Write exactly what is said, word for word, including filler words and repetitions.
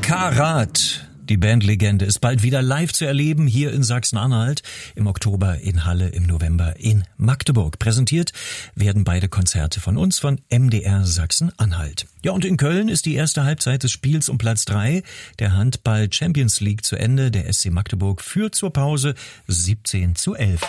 Karat. Die Bandlegende ist bald wieder live zu erleben hier in Sachsen-Anhalt, im Oktober in Halle, im November in Magdeburg. Präsentiert werden beide Konzerte von uns, von M D R Sachsen-Anhalt. Ja, und in Köln ist die erste Halbzeit des Spiels um Platz drei der Handball Champions League zu Ende. Der S C Magdeburg führt zur Pause siebzehn zu elf.